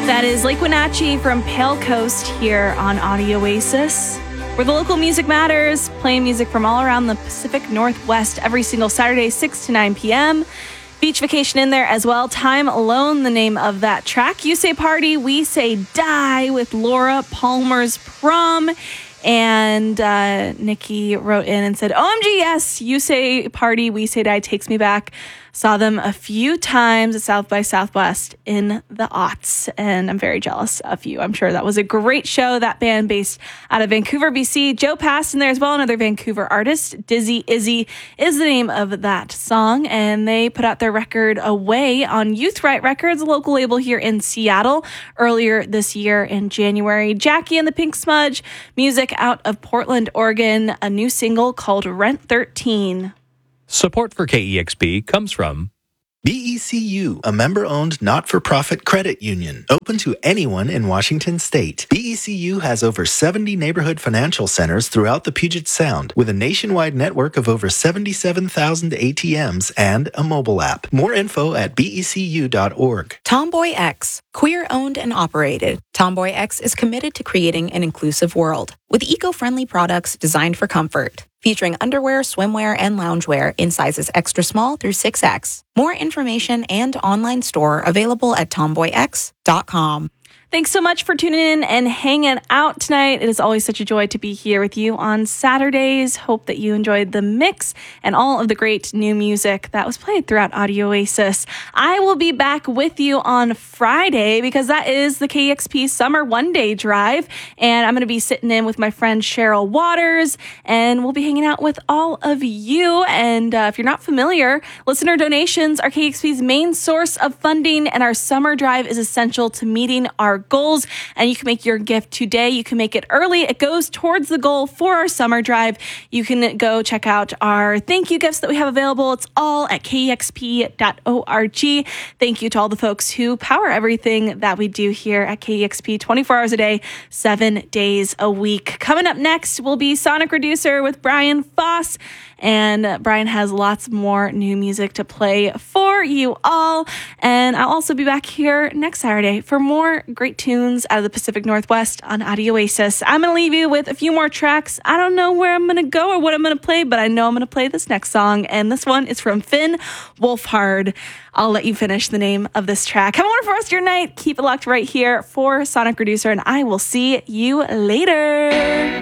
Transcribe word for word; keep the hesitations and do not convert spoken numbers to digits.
That is Lake Wenatchee from Pale Coast here on Audio Oasis, where the local music matters, playing music from all around the Pacific Northwest every single Saturday, six to nine p.m. Beach Vacation in there as well. Time Alone, the name of that track. You Say Party, We Say Die with Laura Palmer's Prom. And uh, Nikki wrote in and said, O M G, yes, You Say Party, We Say Die takes me back. Saw them a few times at South by Southwest in the aughts, and I'm very jealous of you. I'm sure that was a great show. That band based out of Vancouver, B C. Joe passed in there as well, another Vancouver artist. Dizzy Izzy is the name of that song, and they put out their record Away on Youth Right Records, a local label here in Seattle, earlier this year in January. Jackie and the Pink Smudge, music out of Portland, Oregon, a new single called Rent thirteen. Support for K E X P comes from B E C U, a member-owned not-for-profit credit union, open to anyone in Washington state. B E C U has over seventy neighborhood financial centers throughout the Puget Sound, with a nationwide network of over seventy-seven thousand A T Ms and a mobile app. More info at B E C U dot org. Tomboy X, queer-owned and operated. Tomboy X is committed to creating an inclusive world with eco-friendly products designed for comfort, featuring underwear, swimwear, and loungewear in sizes extra small through six X. More information and online store available at tomboy x dot com. Thanks so much for tuning in and hanging out tonight. It is always such a joy to be here with you on Saturdays. Hope that you enjoyed the mix and all of the great new music that was played throughout Audio Oasis. I will be back with you on Friday because that is the K E X P Summer One Day Drive. And I'm going to be sitting in with my friend Cheryl Waters, and we'll be hanging out with all of you. And uh, if you're not familiar, listener donations are K E X P's main source of funding, and our summer drive is essential to meeting our goals, and you can make your gift today. You can make it early. It goes towards the goal for our summer drive. You can go check out our thank you gifts that we have available. It's all at K E X P dot org. Thank you to all the folks who power everything that we do here at K E X P twenty-four hours a day, seven days a week. Coming up next will be Sonic Reducer with Brian Foss. And Brian has lots more new music to play for you all. And I'll also be back here next Saturday for more great tunes out of the Pacific Northwest on Audio Oasis. I'm going to leave you with a few more tracks. I don't know where I'm going to go or what I'm going to play, but I know I'm going to play this next song. And this one is from Finn Wolfhard. I'll let you finish the name of this track. Have a wonderful rest of your night. Keep it locked right here for Sonic Reducer, and I will see you later.